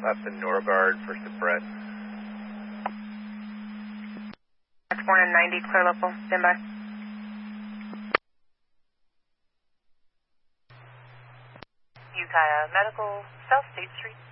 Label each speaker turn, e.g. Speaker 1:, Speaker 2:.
Speaker 1: left in Norgard for Suppress.
Speaker 2: That's 190, clear local, stand by.
Speaker 3: Ukiah Medical, South State Street.